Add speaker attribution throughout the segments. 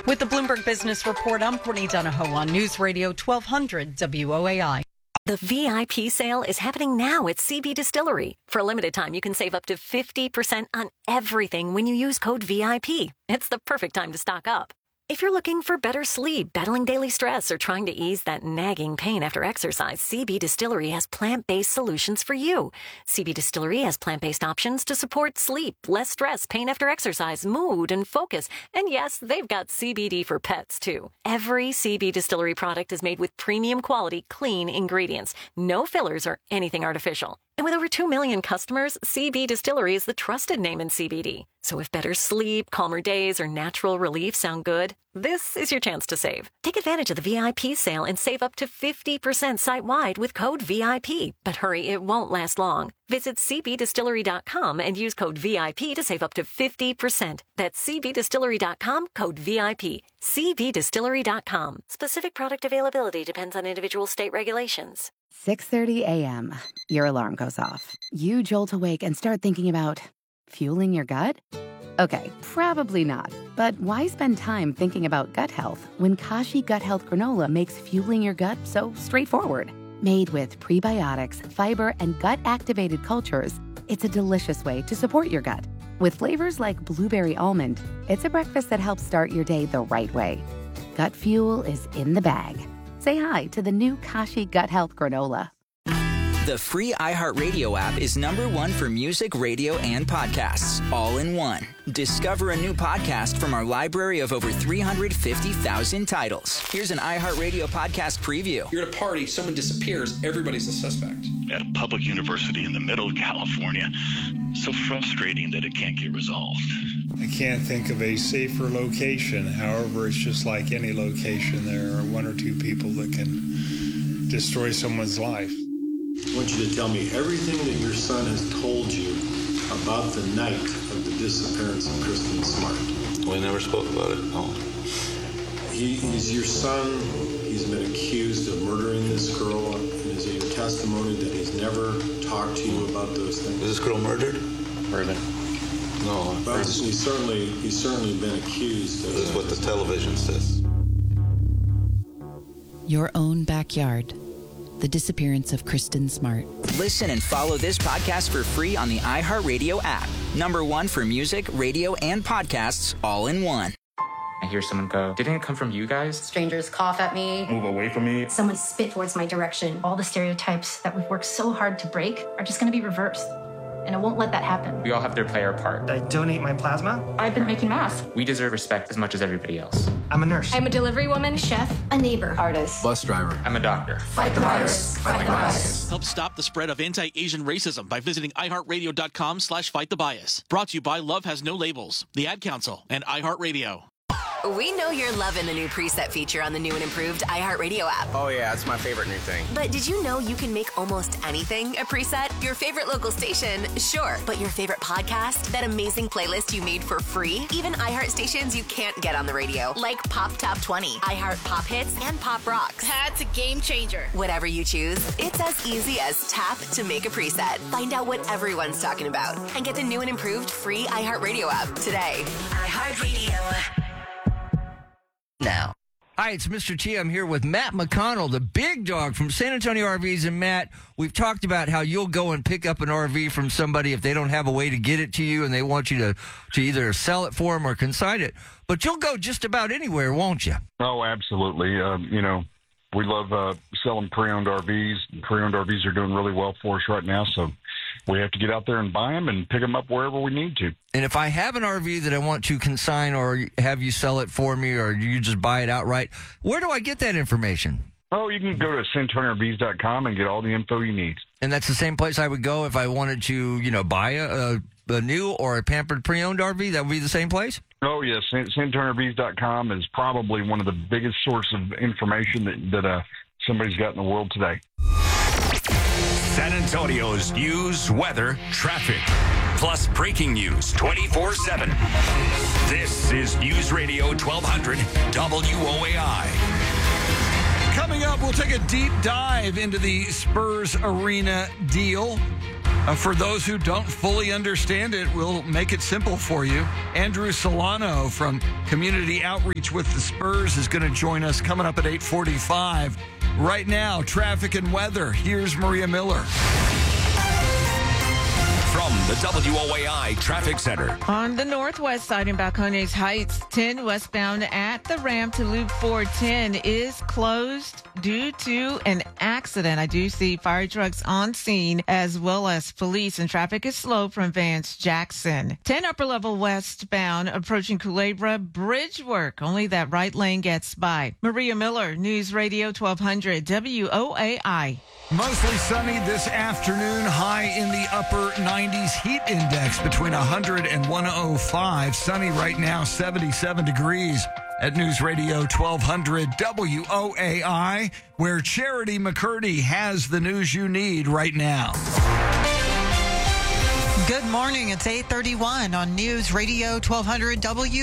Speaker 1: With the Bloomberg Business Report, I'm Courtney Donahoe on News Radio 1200 WOAI.
Speaker 2: The VIP sale is happening now at CB Distillery. For a limited time, you can save up to 50% on everything when you use code VIP. It's the perfect time to stock up. If you're looking for better sleep, battling daily stress, or trying to ease that nagging pain after exercise, CB Distillery has plant-based solutions for you. CB Distillery has plant-based options to support sleep, less stress, pain after exercise, mood, and focus. And yes, they've got CBD for pets, too. Every CB Distillery product is made with premium quality, clean ingredients. No fillers or anything artificial. And with over 2 million customers, CB Distillery is the trusted name in CBD. So if better sleep, calmer days, or natural relief sound good, this is your chance to save. Take advantage of the VIP sale and save up to 50% site-wide with code VIP. But hurry, it won't last long. Visit cbdistillery.com and use code VIP to save up to 50%. That's cbdistillery.com, code VIP. cbdistillery.com. Specific product availability depends on individual state regulations.
Speaker 3: 6:30 a.m. Your alarm goes off. You jolt awake and start thinking about fueling your gut? Okay, probably not. But why spend time thinking about gut health when Kashi Gut Health Granola makes fueling your gut so straightforward? Made with prebiotics, fiber, and gut-activated cultures, it's a delicious way to support your gut. With flavors like blueberry almond, it's a breakfast that helps start your day the right way. Gut fuel is in the bag. Say hi to the new Kashi Gut Health Granola.
Speaker 4: The free iHeartRadio app is #1 for music, radio, and podcasts, all in one. Discover a new podcast from our library of over 350,000 titles. Here's an iHeartRadio podcast preview.
Speaker 5: You're at a party, someone disappears, everybody's a suspect.
Speaker 6: At a public university in the middle of California. So frustrating that it can't get resolved.
Speaker 7: I can't think of a safer location. However, it's just like any location. There are one or two people that can destroy someone's life.
Speaker 8: I want you to tell me everything that your son has told you about the night of the disappearance of Kristen Smart.
Speaker 9: We never spoke about it, no.
Speaker 8: He's your son. He's been accused of murdering this girl. And is it your testimony that he's never talked to you about those things?
Speaker 9: Is this girl murdered?
Speaker 5: Murdered.
Speaker 9: No.
Speaker 8: Well, he's certainly been accused of
Speaker 9: This is what the television says.
Speaker 10: Your own backyard. The disappearance of Kristen Smart.
Speaker 4: Listen and follow this podcast for free on the iHeartRadio app. #1 for music, radio, and podcasts, all in one.
Speaker 11: I hear someone go, "Didn't it come from you guys?"
Speaker 12: Strangers cough at me.
Speaker 11: Move away from me.
Speaker 12: Someone spit towards my direction. All the stereotypes that we've worked so hard to break are just going to be reversed. And I won't let that happen.
Speaker 11: We all have to play our part.
Speaker 13: I donate my plasma.
Speaker 12: I've been making masks.
Speaker 11: We deserve respect as much as everybody else.
Speaker 13: I'm a nurse.
Speaker 12: I'm a delivery woman, chef, a neighbor, artist,
Speaker 14: bus driver.
Speaker 11: I'm a doctor.
Speaker 12: Fight the virus. Fight the bias.
Speaker 15: Help stop the spread of anti-Asian racism by visiting iHeartRadio.com/fightthebbias. Brought to you by Love Has No Labels, the Ad Council, and iHeartRadio.
Speaker 2: We know you're loving the new preset feature on the new and improved iHeartRadio app.
Speaker 14: Oh, yeah, it's my favorite new thing.
Speaker 2: But did you know you can make almost anything a preset? Your favorite local station, sure. But your favorite podcast? That amazing playlist you made for free? Even iHeart stations you can't get on the radio, like Pop Top 20, iHeart Pop Hits, and Pop Rocks.
Speaker 16: That's a game changer.
Speaker 2: Whatever you choose, it's as easy as tap to make a preset. Find out what everyone's talking about and get the new and improved free iHeartRadio app today. iHeartRadio.
Speaker 17: Now. Hi, it's Mr. T. I'm here with Matt McConnell, the big dog from San Antonio RVs. And Matt, we've talked about how you'll go and pick up an RV from somebody if they don't have a way to get it to you and they want you to either sell it for them or consign it. But you'll go just about anywhere, won't you?
Speaker 18: Oh, absolutely. We love selling pre-owned RVs. Pre-owned RVs are doing really well for us right now, so we have to get out there and buy them and pick them up wherever we need to.
Speaker 17: And if I have an RV that I want to consign or have you sell it for me or you just buy it outright, where do I get that information?
Speaker 18: Oh, you can go to SanAntonioRVs.com and get all the info you need.
Speaker 17: And that's the same place I would go if I wanted to, buy a new or a pampered pre-owned RV? That would be the same place?
Speaker 18: Oh, yes. SanAntonioRVs.com is probably one of the biggest sources of information that somebody's got in the world today.
Speaker 19: San Antonio's news, weather, traffic, plus breaking news 24/7. This is News Radio 1200 WOAI.
Speaker 20: Coming up, we'll take a deep dive into the Spurs Arena deal.
Speaker 13: For those who don't fully understand it, we'll make it simple for you. Andrew Solano from Community Outreach with the Spurs is going to join us coming up at 8:45. Right now, traffic and weather. Here's Maria Miller.
Speaker 19: From the WOAI Traffic Center.
Speaker 14: On the northwest side in Balcones Heights, 10 westbound at the ramp to Loop 410 is closed due to an accident. I do see fire trucks on scene as well as police, and traffic is slow from Vance Jackson. 10 upper level westbound approaching Culebra, bridge work. Only that right lane gets by. Maria Miller, News Radio 1200 WOAI.
Speaker 13: Mostly sunny this afternoon, high in the upper 90s, heat index between 100 and 105. Sunny right now, 77 degrees at News Radio 1200 WOAI, where Charity McCurdy has the news you need right now.
Speaker 16: Good morning. It's 8:31 on News Radio 1200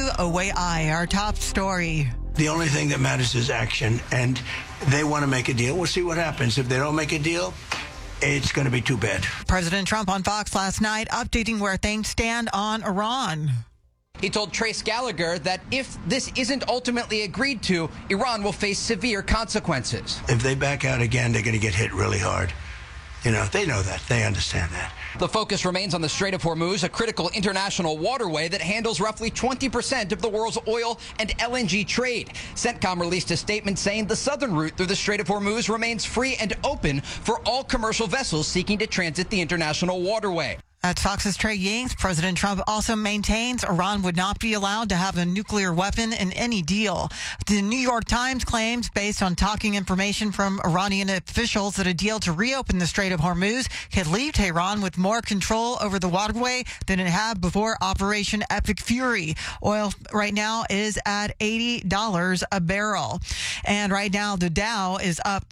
Speaker 16: WOAI. Our top story.
Speaker 20: The only thing that matters is action, and they want to make a deal. We'll see what happens. If they don't make a deal, it's going to be too bad.
Speaker 16: President Trump on Fox last night updating where things stand on Iran.
Speaker 21: He told Trace Gallagher that if this isn't ultimately agreed to, Iran will face severe consequences.
Speaker 20: If they back out again, they're going to get hit really hard. You know, they know that. They understand that.
Speaker 21: The focus remains on the Strait of Hormuz, a critical international waterway that handles roughly 20% of the world's oil and LNG trade. CENTCOM released a statement saying the southern route through the Strait of Hormuz remains free and open for all commercial vessels seeking to transit the international waterway.
Speaker 16: At Fox's Trey Yingst, President Trump also maintains Iran would not be allowed to have a nuclear weapon in any deal. The New York Times claims, based on talking information from Iranian officials, that a deal to reopen the Strait of Hormuz could leave Tehran with more control over the waterway than it had before Operation Epic Fury. Oil right now is at $80 a barrel. And right now, the Dow is up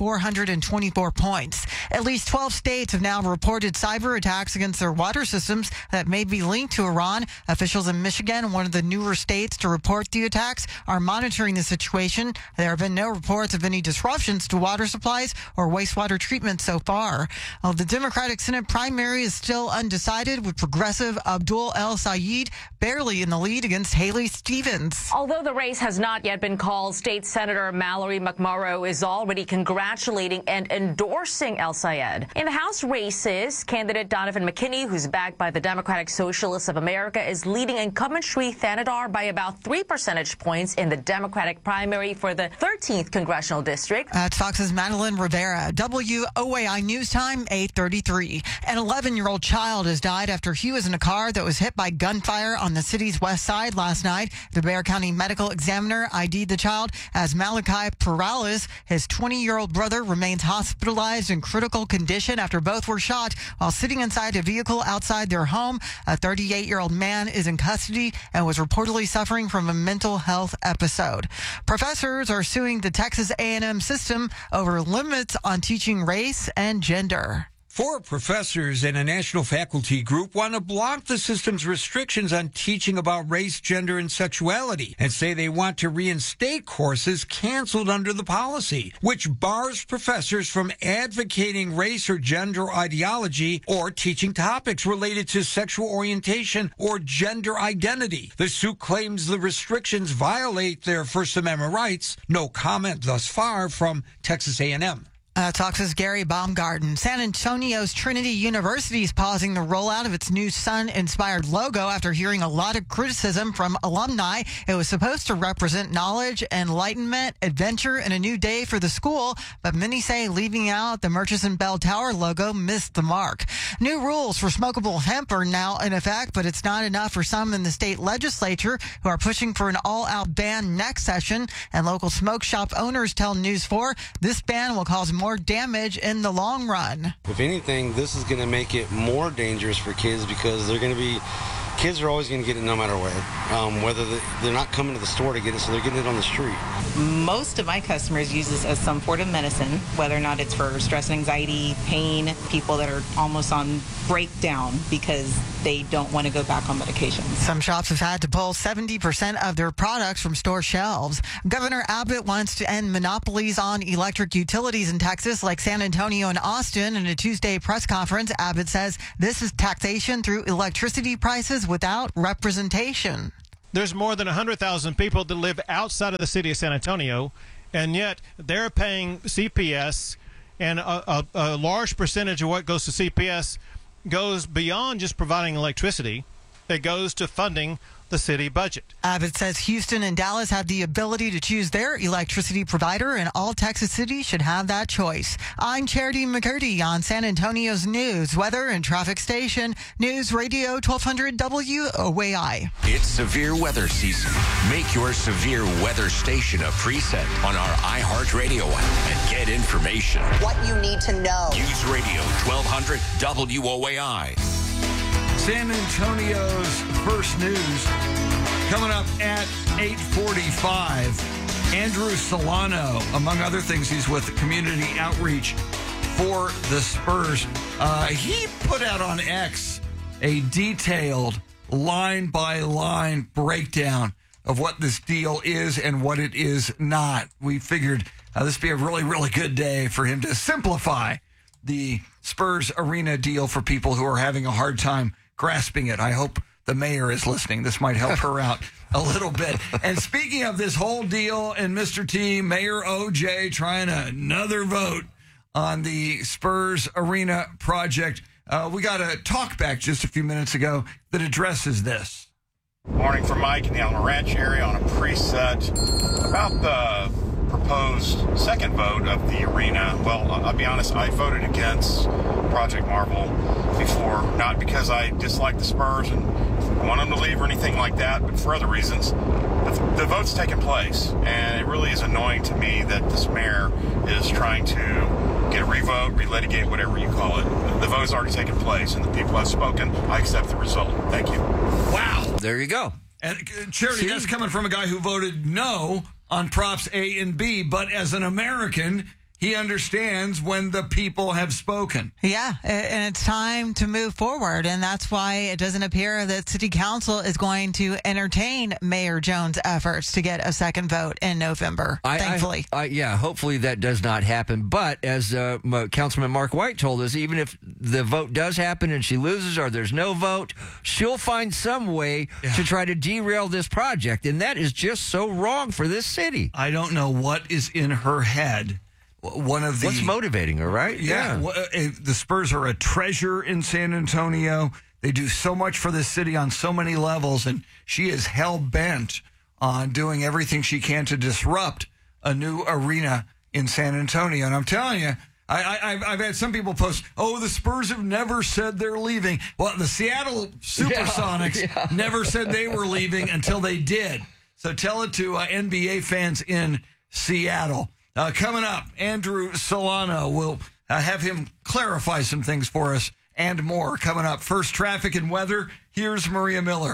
Speaker 16: 424 points. At least 12 states have now reported cyber attacks against their water systems that may be linked to Iran. Officials in Michigan, one of the newer states to report the attacks, are monitoring the situation. There have been no reports of any disruptions to water supplies or wastewater treatment so far. The Democratic Senate primary is still undecided, with progressive Abdul El Sayed barely in the lead against Haley Stevens.
Speaker 22: Although the race has not yet been called, State Senator Mallory McMurrow is already congratulating and endorsing El Sayed. In the House races, candidate Donovan McKinney, who's backed by the Democratic Socialists of America, is leading incumbent Sri Thanadar by about 3 percentage points in the Democratic primary for the 13th Congressional District.
Speaker 16: That's Fox's Madeline Rivera. WOAI News Time, 8:33. An 11-year-old child has died after he was in a car that was hit by gunfire on the city's west side last night. The Bexar County Medical Examiner ID'd the child as Malachi Perales. His 20-year-old brother remains hospitalized in critical condition after both were shot while sitting inside a vehicle outside their home. A 38-year-old man is in custody and was reportedly suffering from a mental health episode. Professors are suing the Texas A&M system over limits on teaching race and gender.
Speaker 23: 4 professors and a national faculty group want to block the system's restrictions on teaching about race, gender, and sexuality, and say they want to reinstate courses canceled under the policy, which bars professors from advocating race or gender ideology or teaching topics related to sexual orientation or gender identity. The suit claims the restrictions violate their First Amendment rights. No comment thus far from Texas A&M.
Speaker 16: Fox's Gary Baumgarten. San Antonio's Trinity University is pausing the rollout of its new sun-inspired logo after hearing a lot of criticism from alumni. It was supposed to represent knowledge, enlightenment, adventure, and a new day for the school, but many say leaving out the Murchison Bell Tower logo missed the mark. New rules for smokable hemp are now in effect, but it's not enough for some in the state legislature who are pushing for an all-out ban next session. And local smoke shop owners tell News 4 this ban will cause more damage in the long run.
Speaker 24: If anything, this is going to make it more dangerous for kids because kids are always going to get it no matter what, whether they're not coming to the store to get it, so they're getting it on the street.
Speaker 25: Most of my customers use this as some sort of medicine, whether or not it's for stress and anxiety, pain, people that are almost on breakdown because they don't want to go back on medication.
Speaker 16: Some shops have had to pull 70% of their products from store shelves. Governor Abbott wants to end monopolies on electric utilities in Texas, like San Antonio and Austin. In a Tuesday press conference, Abbott says this is taxation through electricity prices without representation.
Speaker 1: There's more than 100,000 people that live outside of the city of San Antonio, and yet they're paying CPS, and a large percentage of what goes to CPS goes beyond just providing electricity. It goes to funding the city budget.
Speaker 16: Abbott says Houston and Dallas have the ability to choose their electricity provider, and all Texas cities should have that choice. I'm Charity McCurdy on San Antonio's news, weather, and traffic station, News Radio 1200 WOAI.
Speaker 19: It's severe weather season. Make your severe weather station a preset on our iHeartRadio app and get information.
Speaker 3: What you need to know.
Speaker 19: News Radio 1200 WOAI.
Speaker 13: San Antonio's first news coming up at 8:45. Andrew Solano, among other things, he's with community outreach for the Spurs. He put out on X a detailed line-by-line breakdown of what this deal is and what it is not. We figured this would be a really, really good day for him to simplify the Spurs Arena deal for people who are having a hard time grasping it. I hope the mayor is listening. This might help her out a little bit. And speaking of this whole deal and Mr. T, Mayor OJ trying another vote on the Spurs Arena project, we got a talk back just a few minutes ago that addresses this.
Speaker 5: Morning from Mike in the Alamo Ranch area on a preset about the proposed second vote of the arena. Well, I'll be honest, I voted against Project Marvel before, not because I dislike the Spurs and want them to leave or anything like that, but for other reasons. The vote's taken place, and it really is annoying to me that this mayor is trying to get a revote, relitigate, whatever you call it. The vote has already taken place, and the people have spoken. I accept the result. Thank you.
Speaker 13: Wow.
Speaker 17: There you go.
Speaker 13: And Charity, that's coming from a guy who voted no on Props A and B, but as an American, he understands when the people have spoken.
Speaker 16: Yeah, and it's time to move forward, and that's why it doesn't appear that City Council is going to entertain Mayor Jones' efforts to get a second vote in November, thankfully.
Speaker 17: Yeah, hopefully that does not happen. But as Councilman Mark White told us, even if the vote does happen and she loses or there's no vote, she'll find some way to try to derail this project, and that is just so wrong for this city.
Speaker 13: I don't know what is in her head. What's
Speaker 17: motivating her, right?
Speaker 13: Yeah. The Spurs are a treasure in San Antonio. They do so much for the city on so many levels, and she is hell-bent on doing everything she can to disrupt a new arena in San Antonio. And I'm telling you, I've had some people post, the Spurs have never said they're leaving. Well, the Seattle Supersonics never said they were leaving until they did. So tell it to NBA fans in Seattle. Coming up, Andrew Solano will have him clarify some things for us and more. Coming up, first traffic and weather. Here's Maria Miller.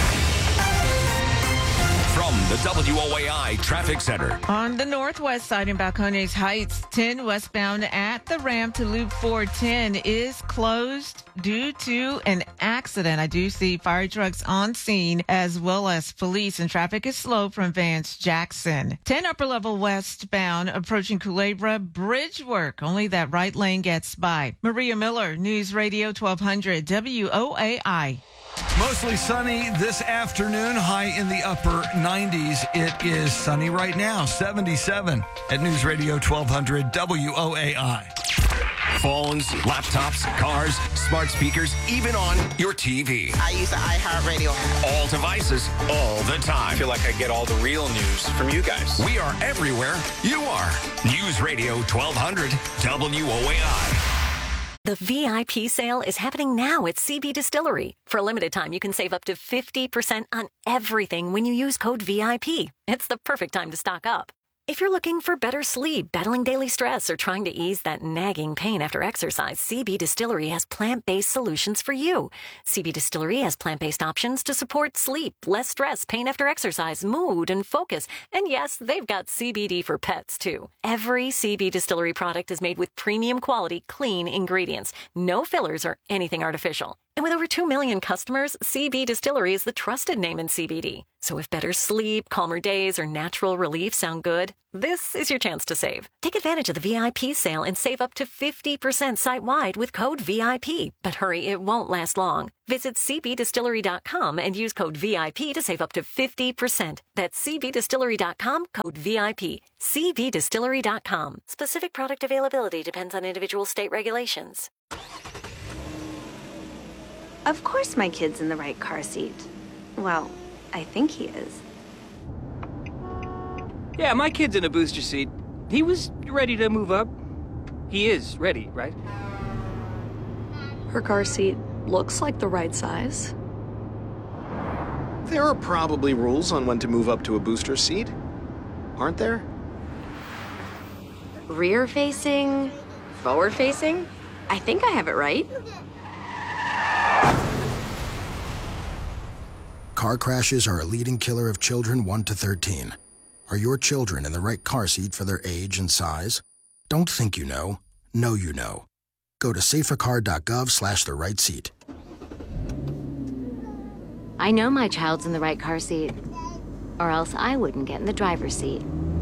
Speaker 19: From the WOAI Traffic Center.
Speaker 14: On the northwest side in Balcones Heights, 10 westbound at the ramp to Loop 410 is closed due to an accident. I do see fire trucks on scene as well as police, and traffic is slow from Vance Jackson. 10 upper level westbound approaching Culebra, bridge work. Only that right lane gets by. Maria Miller, News Radio 1200 WOAI.
Speaker 13: Mostly sunny this afternoon, high in the upper 90s. It is sunny right now, 77 at News Radio 1200 WOAI.
Speaker 19: Phones, laptops, cars, smart speakers, even on your TV.
Speaker 3: I use the iHeartRadio app.
Speaker 19: All devices, all the time.
Speaker 6: I feel like I get all the real news from you guys.
Speaker 19: We are everywhere you are. News Radio 1200 WOAI.
Speaker 2: The VIP sale is happening now at CB Distillery. For a limited time, you can save up to 50% on everything when you use code VIP. It's the perfect time to stock up. If you're looking for better sleep, battling daily stress, or trying to ease that nagging pain after exercise, CB Distillery has plant-based solutions for you. CB Distillery has plant-based options to support sleep, less stress, pain after exercise, mood, and focus. And yes, they've got CBD for pets, too. Every CB Distillery product is made with premium quality, clean ingredients. No fillers or anything artificial. And with over 2 million customers, CB Distillery is the trusted name in CBD. So if better sleep, calmer days, or natural relief sound good, this is your chance to save. Take advantage of the VIP sale and save up to 50% site-wide with code VIP. But hurry, it won't last long. Visit cbdistillery.com and use code VIP to save up to 50%. That's cbdistillery.com, code VIP. cbdistillery.com. Specific product availability depends on individual state regulations.
Speaker 4: Of course my kid's in the right car seat. Well, I think he is.
Speaker 7: Yeah, my kid's in a booster seat. He was ready to move up. He is ready, right?
Speaker 8: Her car seat looks like the right size.
Speaker 9: There are probably rules on when to move up to a booster seat, aren't there?
Speaker 4: Rear facing, forward facing. I think I have it right.
Speaker 10: Car crashes are a leading killer of children 1 to 13. Are your children in the right car seat for their age and size? Don't think you know you know. Go to safercar.gov/the right seat.
Speaker 4: I know my child's in the right car seat, or else I wouldn't get in the driver's seat.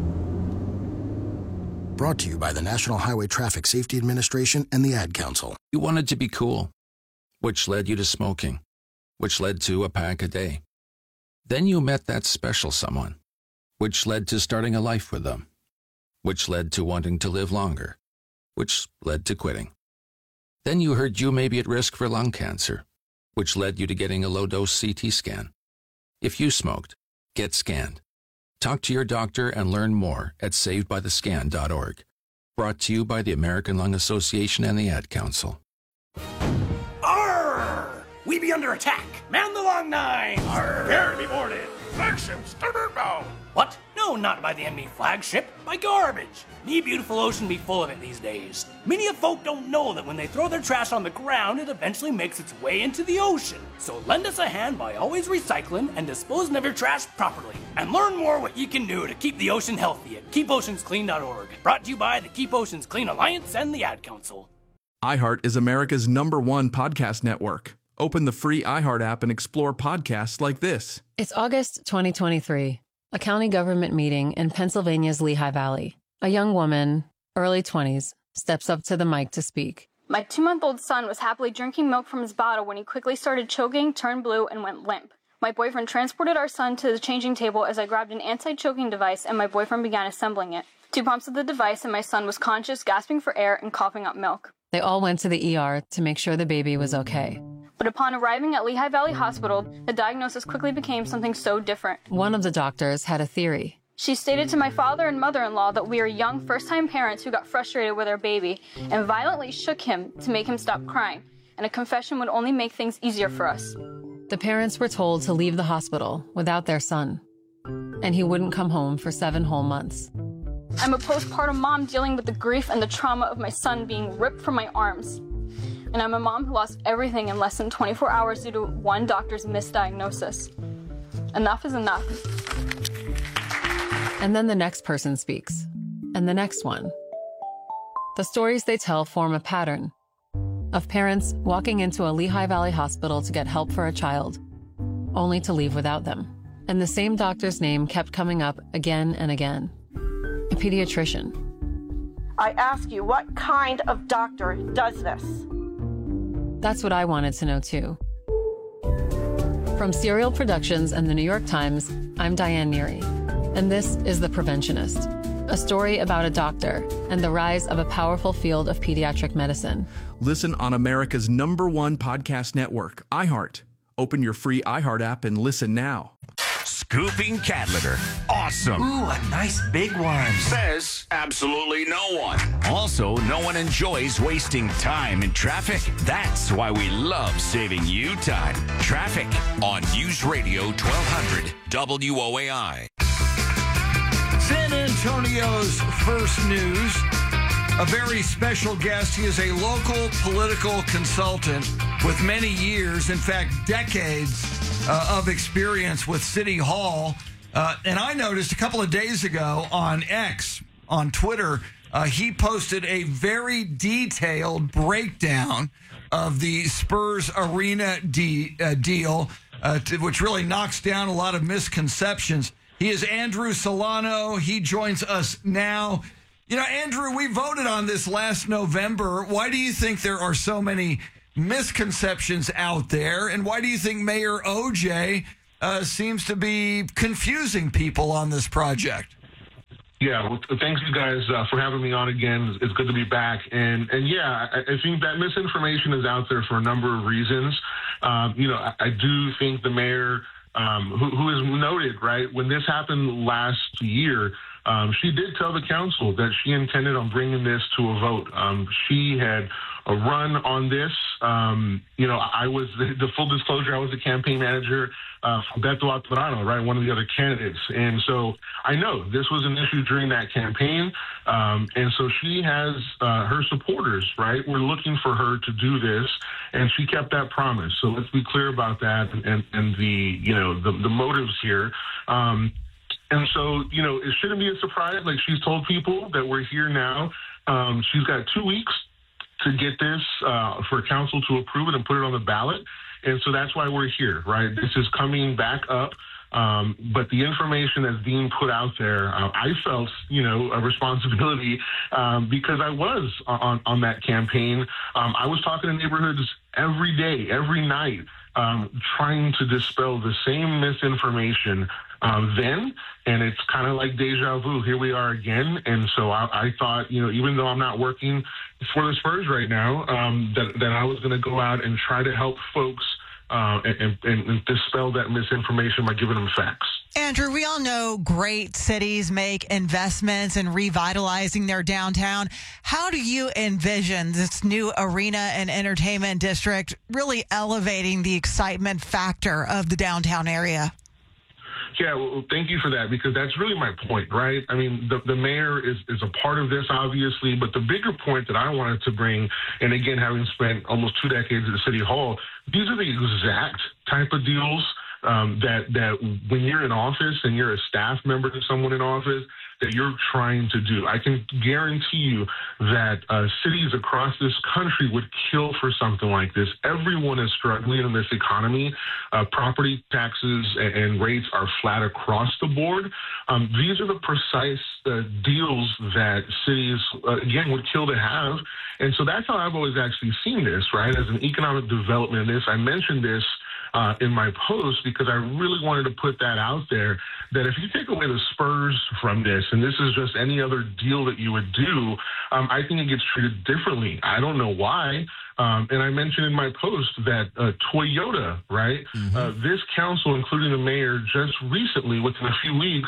Speaker 10: Brought to you by the National Highway Traffic Safety Administration and the Ad Council.
Speaker 19: You wanted to be cool, which led you to smoking, which led to a pack a day. Then you met that special someone, which led to starting a life with them, which led to wanting to live longer, which led to quitting. Then you heard you may be at risk for lung cancer, which led you to getting a low-dose CT scan. If you smoked, get scanned. Talk to your doctor and learn more at savedbythescan.org. Brought to you by the American Lung Association and the Ad Council.
Speaker 26: Arr! We be under attack. Man the long nine. Arr! Prepare to be boarded. Flagship starboard bound. What? No, not by the enemy flagship. By garbage. Me beautiful ocean be full of it these days. Many of folk don't know that when they throw their trash on the ground, it eventually makes its way into the ocean. So lend us a hand by always recycling and disposing of your trash properly. And learn more what you can do to keep the ocean healthy at keepoceansclean.org. Brought to you by the Keep Oceans Clean Alliance and the Ad Council.
Speaker 27: iHeart is America's #1 podcast network. Open the free iHeart app and explore podcasts like this.
Speaker 28: It's August 2023, a county government meeting in Pennsylvania's Lehigh Valley. A young woman, early 20s, steps up to the mic to speak.
Speaker 29: My 2-month-old son was happily drinking milk from his bottle when he quickly started choking, turned blue, and went limp. My boyfriend transported our son to the changing table as I grabbed an anti-choking device and my boyfriend began assembling it. 2 pumps of the device and my son was conscious, gasping for air, and coughing up milk.
Speaker 28: They all went to the ER to make sure the baby was okay.
Speaker 29: But upon arriving at Lehigh Valley Hospital, the diagnosis quickly became something so different.
Speaker 28: One of the doctors had a theory.
Speaker 29: She stated to my father and mother-in-law that we are young first-time parents who got frustrated with our baby and violently shook him to make him stop crying, and a confession would only make things easier for us.
Speaker 28: The parents were told to leave the hospital without their son, and he wouldn't come home for 7 whole months.
Speaker 29: I'm a postpartum mom dealing with the grief and the trauma of my son being ripped from my arms. And I'm a mom who lost everything in less than 24 hours due to one doctor's misdiagnosis. Enough is enough.
Speaker 28: And then the next person speaks, and the next one. The stories they tell form a pattern of parents walking into a Lehigh Valley hospital to get help for a child, only to leave without them. And the same doctor's name kept coming up again and again. A pediatrician.
Speaker 30: I ask you, what kind of doctor does this?
Speaker 28: That's what I wanted to know, too. From Serial Productions and the New York Times, I'm Diane Neary, and this is The Preventionist, a story about a doctor and the rise of a powerful field of pediatric medicine.
Speaker 27: Listen on America's #1 podcast network, iHeart. Open your free iHeart app and listen now.
Speaker 19: Scooping cat litter. Awesome.
Speaker 31: Ooh, a nice big one.
Speaker 19: Says absolutely no one. Also, no one enjoys wasting time in traffic. That's why we love saving you time. Traffic on News Radio 1200 WOAI.
Speaker 13: San Antonio's first news. A very special guest. He is a local political consultant with many years, in fact, decades of experience with City Hall. And I noticed a couple of days ago on X, on Twitter, He posted a very detailed breakdown of the Spurs Arena deal, which really knocks down a lot of misconceptions. He is Andrew Solano. He joins us now. You know, Andrew, we voted on this last November. Why do you think there are so many misconceptions out there? And why do you think Mayor OJ seems to be confusing people on this project?
Speaker 1: Yeah, well, thanks you guys for having me on again. It's good to be back. And yeah, I think that misinformation is out there for a number of reasons. I do think the mayor, who is noted, right, when this happened last year, she did tell the council that she intended on bringing this to a vote. She had a run on this. I was, the full disclosure, I was the campaign manager for Beto Alvarado, right, one of the other candidates. And so I know this was an issue during that campaign. And so she has her supporters, right, were looking for her to do this, and she kept that promise. So let's be clear about that and the motives here. And so, it shouldn't be a surprise. Like, she's told people that we're here now. She's got 2 weeks to get this for council to approve it and put it on the ballot. And so that's why we're here, right? This is coming back up. But the information that's being put out there, I felt, a responsibility because I was on that campaign. I was talking to neighborhoods every day, every night, trying to dispel the same misinformation then, and it's kind of like deja vu. Here we are again. And so I thought, even though I'm not working for the Spurs right now, that I was going to go out and try to help folks and dispel that misinformation by giving them facts.
Speaker 16: Andrew, we all know great cities make investments in revitalizing their downtown. How do you envision this new arena and entertainment district really elevating the excitement factor of the downtown area?
Speaker 1: Yeah, well, thank you for that, because that's really my point, right? I mean, the mayor is a part of this, obviously, but the bigger point that I wanted to bring, and again, having spent almost 2 decades at the City Hall, these are the exact type of deals that when you're in office and you're a staff member to someone in office, that you're trying to do. I can guarantee you that cities across this country would kill for something like this. Everyone is struggling in this economy. Property taxes and rates are flat across the board. These are the precise deals that cities, again, would kill to have. And so that's how I've always actually seen this, right, as an economic development. I mentioned this in my post because I really wanted to put that out there, that if you take away the Spurs from this, and this is just any other deal that you would do, I think it gets treated differently. I don't know why. And I mentioned in my post that Toyota, right, this council, including the mayor, just recently, within a few weeks,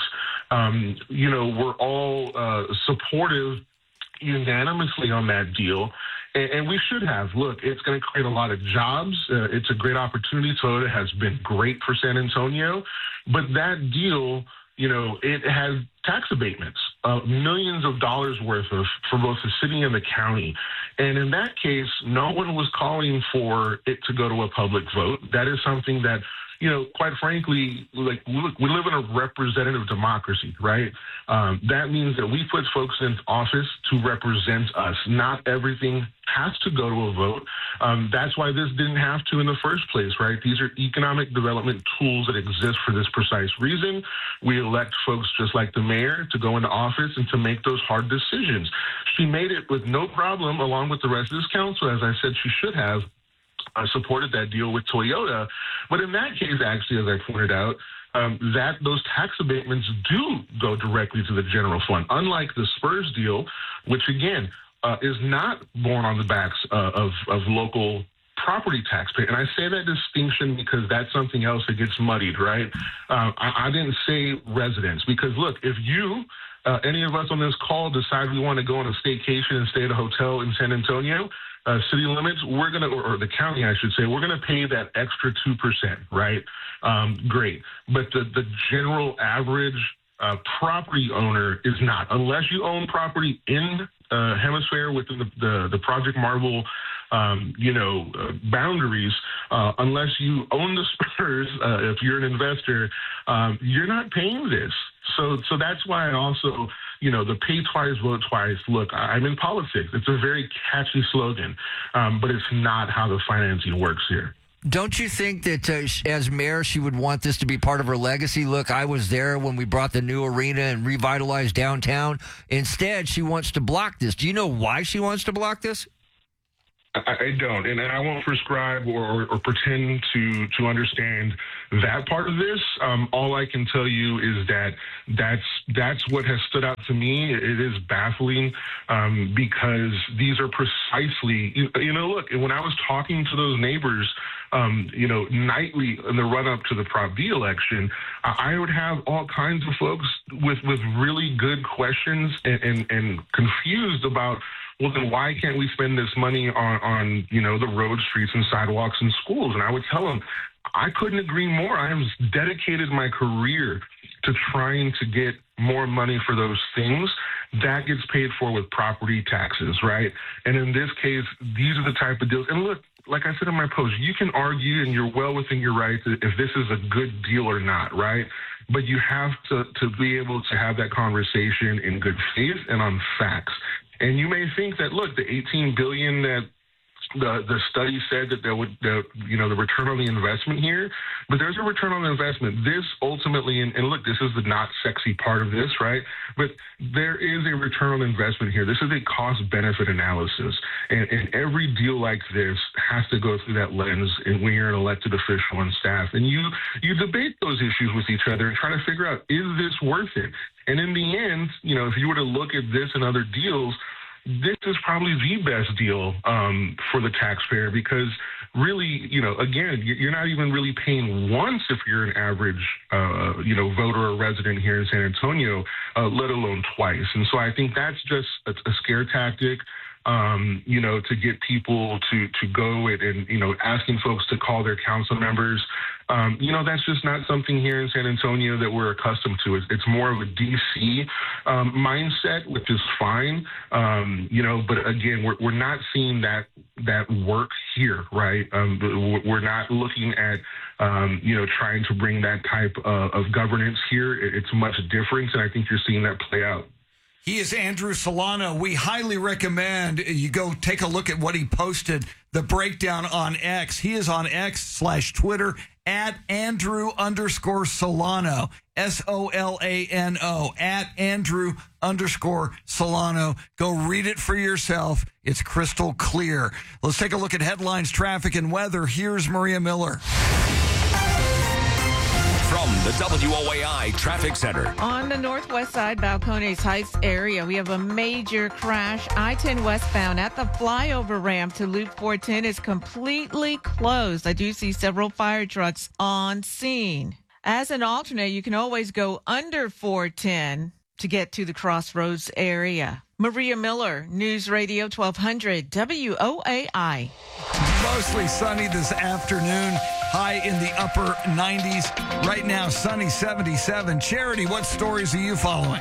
Speaker 1: were all supportive unanimously on that deal. And we should have. Look, it's going to create a lot of jobs. It's a great opportunity. Toyota has been great for San Antonio. But that deal, it has tax abatements, millions of dollars worth of for both the city and the county. And in that case, no one was calling for it to go to a public vote. That is something that, quite frankly, like, look, we live in a representative democracy, right? That means that we put folks in office to represent us. Not everything has to go to a vote. That's why this didn't have to in the first place, right? These are economic development tools that exist for this precise reason. We elect folks just like the mayor to go into office and to make those hard decisions. She made it with no problem, along with the rest of this council, as I said she should have. Supported that deal with Toyota. But in that case, actually, as I pointed out, that those tax abatements do go directly to the general fund, unlike the Spurs deal, which, again, is not borne on the backs of local property taxpayers. And I say that distinction because that's something else that gets muddied, right? I didn't say residents, because, look, if you, any of us on this call, decide we want to go on a staycation and stay at a hotel in San Antonio, city limits, we're going to, or the county, I should say, we're going to pay that extra 2%, right? Great. But the general average property owner is not. Unless you own property in Hemisphere within the Project Marvel, boundaries, unless you own the Spurs, if you're an investor, you're not paying this. So that's why I also the pay twice, vote twice. Look, I'm in politics. It's a very catchy slogan, but it's not how the financing works here.
Speaker 17: Don't you think that as mayor, she would want this to be part of her legacy? Look, I was there when we brought the new arena and revitalized downtown. Instead, she wants to block this. Do you know why she wants to block this?
Speaker 1: I don't, and I won't prescribe or pretend to understand that part of this. All I can tell you is that that's what has stood out to me. It is baffling because these are precisely, look, when I was talking to those neighbors, nightly in the run-up to the Prop D election, I would have all kinds of folks with really good questions and confused about, well, then why can't we spend this money on the roads, streets, and sidewalks and schools? And I would tell them, I couldn't agree more. I have dedicated my career to trying to get more money for those things. That gets paid for with property taxes, right? And in this case, these are the type of deals. And look, like I said in my post, you can argue, and you're well within your rights, if this is a good deal or not, right? But you have to be able to have that conversation in good faith and on facts. And you may think that, look, the $18 billion that the study said that the return on the investment here, but there's a return on the investment. This ultimately, and look, this is the not sexy part of this, right? But there is a return on investment here. This is a cost-benefit analysis. And every deal like this has to go through that lens when you're an elected official and staff. And you debate those issues with each other and try to figure out, is this worth it? And in the end, if you were to look at this and other deals, this is probably the best deal for the taxpayer because really, again, you're not even really paying once if you're an average, voter or resident here in San Antonio, let alone twice. And so I think that's just a scare tactic. To get people to go and asking folks to call their council members. That's just not something here in San Antonio that we're accustomed to. It's more of a D.C. Mindset, which is fine. But again, we're not seeing that work here, right? We're not looking at, trying to bring that type of governance here. It's much different, and I think you're seeing that play out.
Speaker 13: He is Andrew Solano. We highly recommend you go take a look at what he posted, the breakdown on X. He is on X/Twitter at Andrew_Solano, SOLANO, at Andrew_Solano. Go read it for yourself. It's crystal clear. Let's take a look at headlines, traffic, and weather. Here's Maria Miller.
Speaker 5: From the WOAI Traffic Center.
Speaker 14: On the northwest side, Balcones Heights area, we have a major crash. I-10 westbound at the flyover ramp to Loop 410 is completely closed. I do see several fire trucks on scene. As an alternate, you can always go under 410 to get to the Crossroads area. Maria Miller, News Radio 1200 WOAI.
Speaker 13: Mostly sunny this afternoon. High in the upper 90s. Right now, sunny 77. Charity, what stories are you following?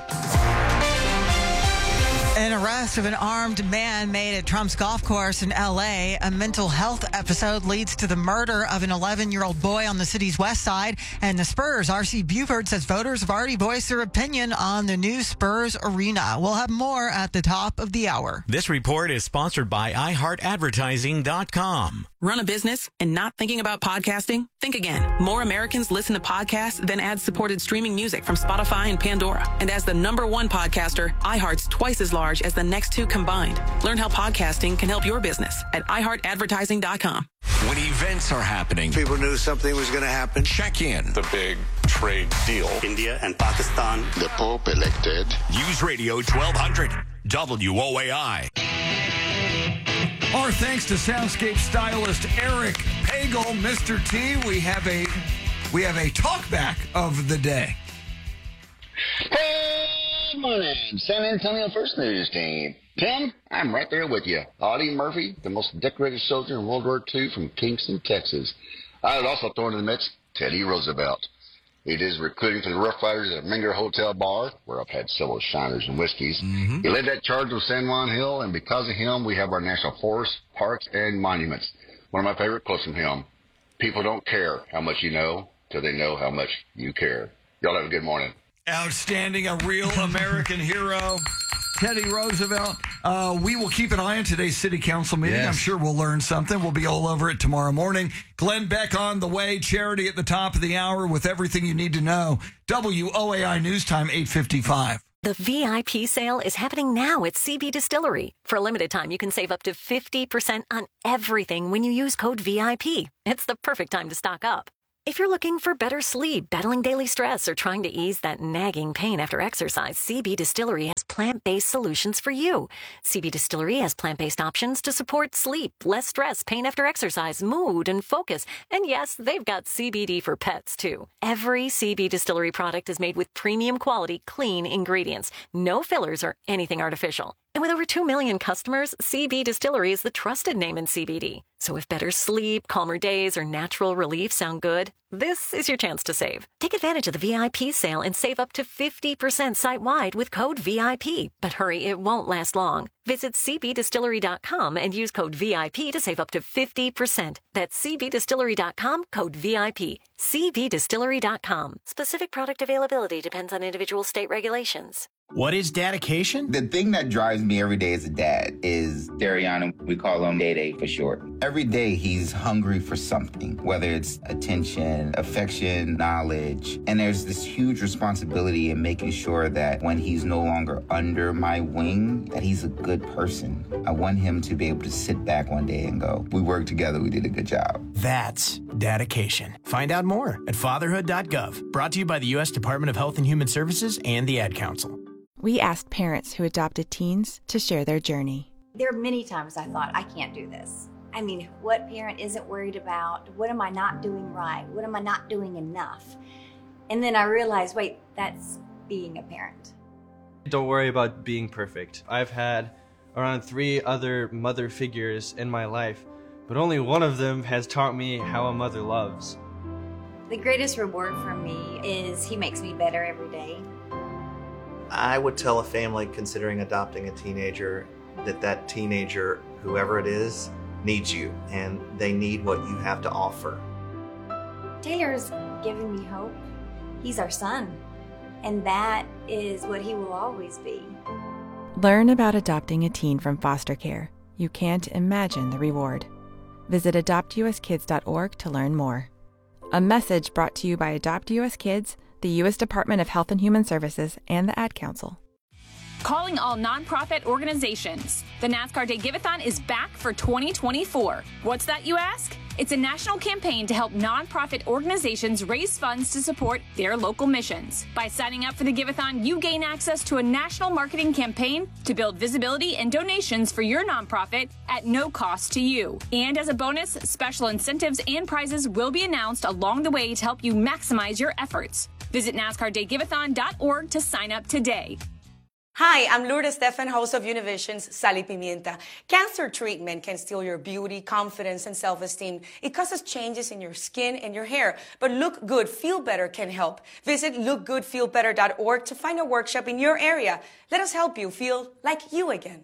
Speaker 16: An arrest of an armed man made at Trump's golf course in L.A. A mental health episode leads to the murder of an 11-year-old boy on the city's west side. And the Spurs, R.C. Buford says voters have already voiced their opinion on the new Spurs arena. We'll have more at the top of the hour.
Speaker 5: This report is sponsored by iHeartAdvertising.com.
Speaker 11: Run a business and not thinking about podcasting? Think again. More Americans listen to podcasts than ad-supported streaming music from Spotify and Pandora. And as the #1 podcaster, iHeart's twice as large as the next two combined. Learn how podcasting can help your business at iHeartAdvertising.com.
Speaker 5: When events are happening,
Speaker 12: people knew something was going to happen.
Speaker 5: Check in. The big trade deal.
Speaker 12: India and Pakistan. The Pope elected.
Speaker 5: News Radio 1200 WOAI.
Speaker 13: Our thanks to soundscape stylist Eric Pagel, Mr. T. We have a talkback of the day.
Speaker 12: Hey, morning, San Antonio First News Team. Tim, I'm right there with you. Audie Murphy, the most decorated soldier in World War II from Kingston, Texas. I would also throw in the mix Teddy Roosevelt. He did his recruiting for the Rough Riders at Minger Hotel Bar, where I've had several shiners and whiskeys. Mm-hmm. He led that charge with San Juan Hill, and because of him, we have our national forests, parks, and monuments. One of my favorite quotes from him, people don't care how much you know till they know how much you care. Y'all have a good morning.
Speaker 13: Outstanding, a real American hero. Teddy Roosevelt. We will keep an eye on today's city council meeting.
Speaker 17: Yes.
Speaker 13: I'm sure we'll learn something. We'll be all over it tomorrow morning. Glenn Beck on the way. Charity at the top of the hour with everything you need to know. WOAI News Time, 8:55.
Speaker 2: The VIP sale is happening now at CB Distillery. For a limited time, you can save up to 50% on everything when you use code VIP. It's the perfect time to stock up. If you're looking for better sleep, battling daily stress, or trying to ease that nagging pain after exercise, CB Distillery has plant-based solutions for you. CB Distillery has plant-based options to support sleep, less stress, pain after exercise, mood, and focus. And yes, they've got CBD for pets, too. Every CB Distillery product is made with premium quality, clean ingredients. No fillers or anything artificial. And with over 2 million customers, CB Distillery is the trusted name in CBD. So if better sleep, calmer days, or natural relief sound good, this is your chance to save. Take advantage of the VIP sale and save up to 50% site-wide with code VIP. But hurry, it won't last long. Visit cbdistillery.com and use code VIP to save up to 50%. That's cbdistillery.com, code VIP. cbdistillery.com. Specific product availability depends on individual state regulations.
Speaker 3: What is dedication?
Speaker 6: The thing that drives me every day as a dad is Dariana. We call him Day for short. Every day he's hungry for something, whether it's attention, affection, knowledge. And there's this huge responsibility in making sure that when he's no longer under my wing, that he's a good person. I want him to be able to sit back one day and go, we worked together, we did a good job.
Speaker 3: That's dedication. Find out more at fatherhood.gov. Brought to you by the U.S. Department of Health and Human Services and the Ad Council.
Speaker 15: We asked parents who adopted teens to share their journey.
Speaker 18: There are many times I thought, I can't do this. I mean, what parent isn't worried about? What am I not doing right? What am I not doing enough? And then I realized, wait, that's being a parent.
Speaker 20: Don't worry about being perfect. I've had around 3 other mother figures in my life, but only one of them has taught me how a mother loves.
Speaker 18: The greatest reward for me is he makes me better every day.
Speaker 21: I would tell a family considering adopting a teenager that teenager, whoever it is, needs you, and they need what you have to offer.
Speaker 18: Taylor's given me hope. He's our son, and that is what he will always be.
Speaker 15: Learn about adopting a teen from foster care. You can't imagine the reward. Visit adoptuskids.org to learn more. A message brought to you by Adopt US Kids, the U.S. Department of Health and Human Services, and the Ad Council.
Speaker 22: Calling all nonprofit organizations. The NASCAR Day Give-A-thon is back for 2024. What's that, you ask? It's a national campaign to help nonprofit organizations raise funds to support their local missions. By signing up for the Give-A-thon, you gain access to a national marketing campaign to build visibility and donations for your nonprofit at no cost to you. And as a bonus, special incentives and prizes will be announced along the way to help you maximize your efforts. Visit NASCARDayGiveathon.org to sign up today.
Speaker 23: Hi, I'm Lourdes Stefan, host of Univision's Sal y Pimienta. Cancer treatment can steal your beauty, confidence, and self-esteem. It causes changes in your skin and your hair. But Look Good, Feel Better can help. Visit lookgoodfeelbetter.org to find a workshop in your area. Let us help you feel like you again.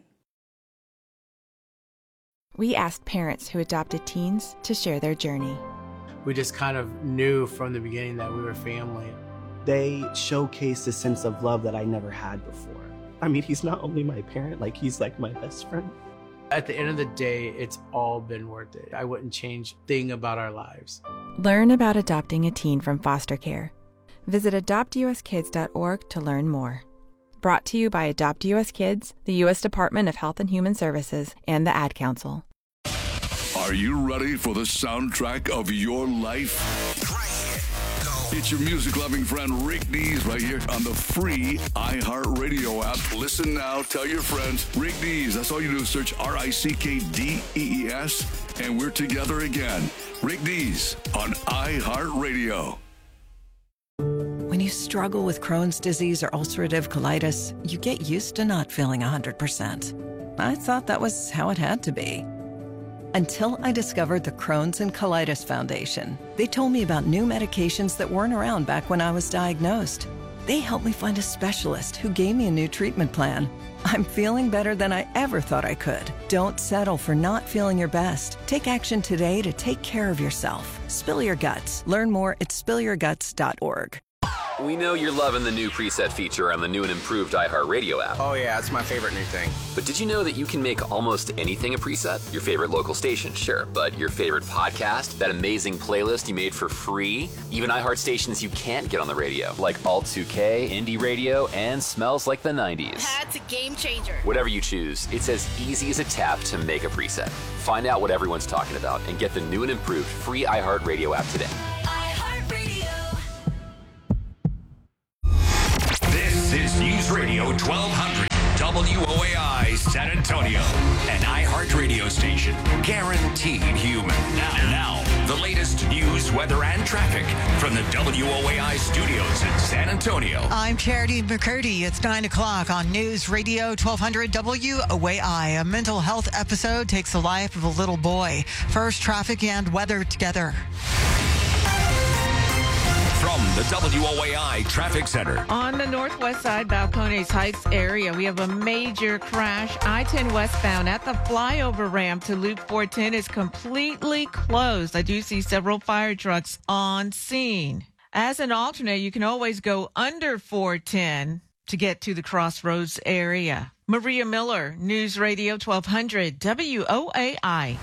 Speaker 15: We asked parents who adopted teens to share their journey.
Speaker 24: We just kind of knew from the beginning that we were family.
Speaker 25: They showcased a sense of love that I never had before. I mean, he's not only my parent, he's like my best friend.
Speaker 24: At the end of the day, it's all been worth it. I wouldn't change a thing about our lives.
Speaker 15: Learn about adopting a teen from foster care. Visit adoptuskids.org to learn more. Brought to you by Adopt US Kids, the U.S. Department of Health and Human Services, and the Ad Council.
Speaker 32: Are you ready for the soundtrack of your life? It's your music-loving friend Rick Dees right here on the free iHeartRadio app. Listen now, tell your friends. Rick Dees, that's all you do, search RICKDEES, and we're together again. Rick Dees on iHeartRadio.
Speaker 33: When you struggle with Crohn's disease or ulcerative colitis, you get used to not feeling 100%. I thought that was how it had to be. Until I discovered the Crohn's and Colitis Foundation. They told me about new medications that weren't around back when I was diagnosed. They helped me find a specialist who gave me a new treatment plan. I'm feeling better than I ever thought I could. Don't settle for not feeling your best. Take action today to take care of yourself. Spill your guts. Learn more at spillyourguts.org.
Speaker 1: We know you're loving the new preset feature on the new and improved iHeartRadio app.
Speaker 4: Oh yeah, it's my favorite new thing.
Speaker 1: But did you know that you can make almost anything a preset? Your favorite local station, sure, but your favorite podcast, that amazing playlist you made for free, even iHeart stations you can't get on the radio, like Alt 2K, Indie Radio, and Smells Like the 90s.
Speaker 7: That's a game changer.
Speaker 1: Whatever you choose, it's as easy as a tap to make a preset. Find out what everyone's talking about and get the new and improved free iHeartRadio app today.
Speaker 5: This is News Radio 1200 WOAI San Antonio, an iHeart radio station guaranteed human. Now, the latest news, weather, and traffic from the WOAI studios in San Antonio.
Speaker 16: I'm Charity McCurdy. It's 9 o'clock on News Radio 1200 WOAI. A mental health episode takes the life of a little boy. First, traffic and weather together.
Speaker 5: From the WOAI Traffic Center.
Speaker 14: On the northwest side, Balcones Heights area, we have a major crash. I-10 westbound at the flyover ramp to Loop 410 is completely closed. I do see several fire trucks on scene. As an alternate, you can always go under 410 to get to the Crossroads area. Maria Miller, News Radio 1200 WOAI.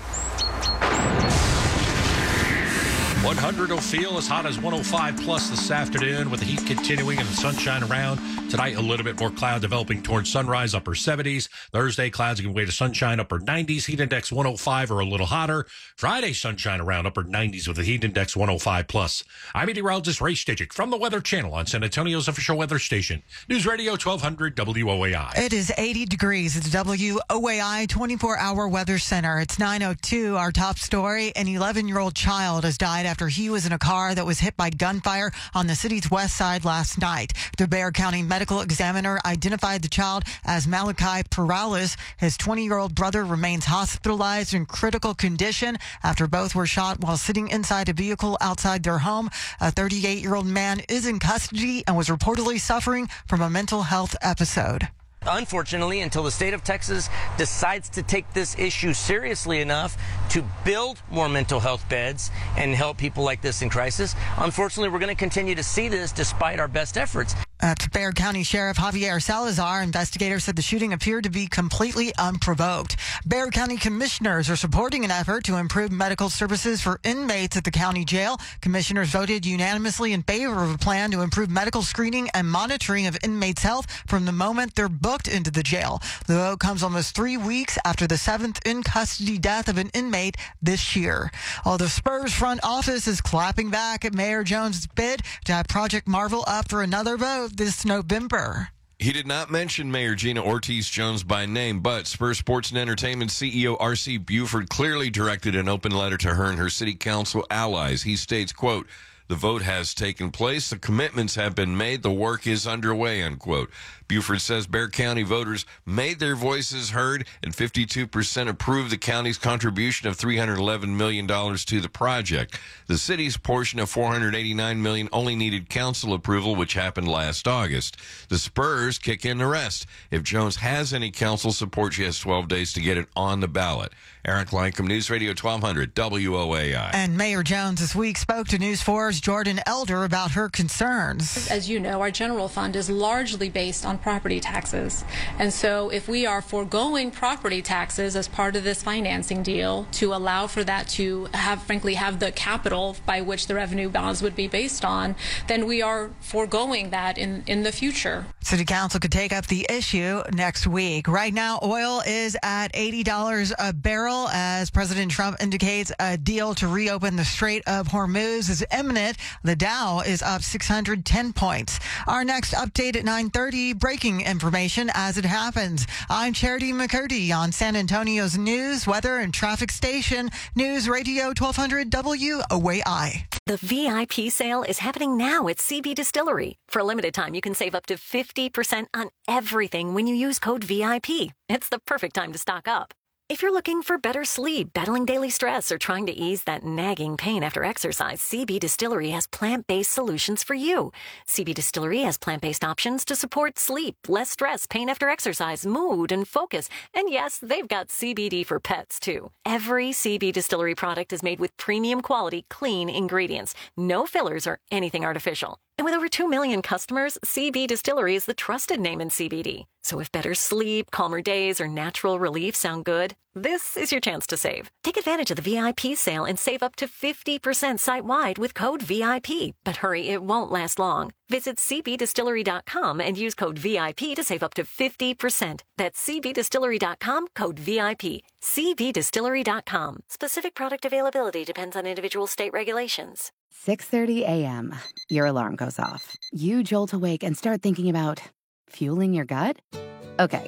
Speaker 8: 100 will feel as hot as 105 plus this afternoon with the heat continuing and the sunshine around. Tonight, a little bit more cloud developing towards sunrise, upper 70s. Thursday, clouds give way to sunshine, upper 90s. Heat index 105 or a little hotter. Friday, sunshine around, upper 90s with a heat index 105 plus. I'm meteorologist Ray Stidgick from the Weather Channel on San Antonio's official weather station. News Radio 1200 WOAI.
Speaker 16: It is 80 degrees. It's WOAI 24-hour weather center. It's 9:02. Our top story, an 11-year-old child has died after he was in a car that was hit by gunfire on the city's west side last night. The Bexar County Medical Examiner identified the child as Malachi Perales. His 20-year-old brother remains hospitalized in critical condition after both were shot while sitting inside a vehicle outside their home. A 38-year-old man is in custody and was reportedly suffering from a mental health episode.
Speaker 9: Unfortunately, until the state of Texas decides to take this issue seriously enough to build more mental health beds and help people like this in crisis, unfortunately, we're going to continue to see this despite our best efforts.
Speaker 16: Bexar County Sheriff Javier Salazar, investigators said the shooting appeared to be completely unprovoked. Bexar County commissioners are supporting an effort to improve medical services for inmates at the county jail. Commissioners voted unanimously in favor of a plan to improve medical screening and monitoring of inmates' health from the moment they're booked into the jail. The vote comes almost 3 weeks after the 7th in-custody death of an inmate this year. While the Spurs front office is clapping back at Mayor Jones' bid to have Project Marvel up for another vote this November.
Speaker 10: He did not mention Mayor Gina Ortiz-Jones by name, but Spurs Sports and Entertainment CEO R.C. Buford clearly directed an open letter to her and her city council allies. He states, quote, "The vote has taken place. The commitments have been made. The work is underway," unquote. Buford says Bexar County voters made their voices heard, and 52% approved the county's contribution of $311 million to the project. The city's portion of $489 million only needed council approval, which happened last August. The Spurs kick in the rest. If Jones has any council support, she has 12 days to get it on the ballot. Eric Lankum, News Radio 1200 WOAI.
Speaker 16: And Mayor Jones this week spoke to News 4's Jordan Elder about her concerns.
Speaker 19: As you know, our general fund is largely based on property taxes. And so if we are foregoing property taxes as part of this financing deal to allow for that to have the capital by which the revenue bonds would be based on, then we are foregoing that in the future.
Speaker 16: City Council could take up the issue next week. Right now, oil is at $80 a barrel as President Trump indicates a deal to reopen the Strait of Hormuz is imminent. The Dow is up 610 points. Our next update at 9:30, breaking information as it happens. I'm Charity McCurdy on San Antonio's news, weather, and traffic station, News Radio 1200 WOAI.
Speaker 2: The VIP sale is happening now at CB Distillery. For a limited time, you can save up to 50% on everything when you use code VIP. It's the perfect time to stock up. If you're looking for better sleep, battling daily stress, or trying to ease that nagging pain after exercise, CB Distillery has plant-based solutions for you. CB Distillery has plant-based options to support sleep, less stress, pain after exercise, mood, and focus. And yes, they've got CBD for pets, too. Every CB Distillery product is made with premium quality, clean ingredients. No fillers or anything artificial. And with over 2 million customers, CB Distillery is the trusted name in CBD. So if better sleep, calmer days, or natural relief sound good, this is your chance to save. Take advantage of the VIP sale and save up to 50% site-wide with code VIP. But hurry, it won't last long. Visit cbdistillery.com and use code VIP to save up to 50%. That's cbdistillery.com, code VIP. cbdistillery.com. Specific product availability depends on individual state regulations.
Speaker 4: 6:30 a.m. Your alarm goes off. You jolt awake and start thinking about fueling your gut? Okay,